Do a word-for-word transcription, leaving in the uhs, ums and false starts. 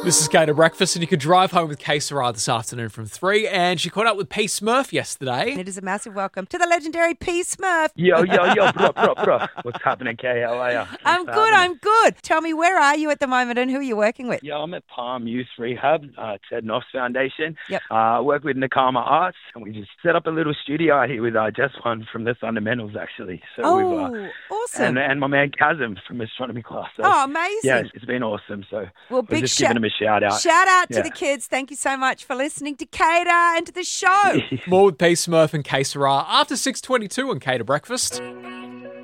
This is Kate to Breakfast, and you could drive home with Kay Sarah this afternoon from three, and she caught up with P. Smurf yesterday. It is a massive welcome to the legendary P. Smurf. Yo, yo, yo, bro, bro, bro. What's happening, Kay? How are you? I'm good, I'm good. Tell me, where are you at the moment and who are you working with? Yeah, I'm at Palm Youth Rehab, uh, Ted Noffs Foundation. Yep. Uh, I work with Nakama Arts, and we just set up a little studio out here with uh, Jess One from the Fundamentals, actually. So Oh, we've, uh, awesome. And, and my man Chasm from astronomy class. So, Oh, amazing. yeah, it's, it's been awesome. So Well, we're big just shout- giving them a shout out. Shout out to Yeah. the kids. Thank you so much for listening to Cater and to the show. More with P. Smurf and Kay Sarah after six twenty-two on Kay to Breakfast.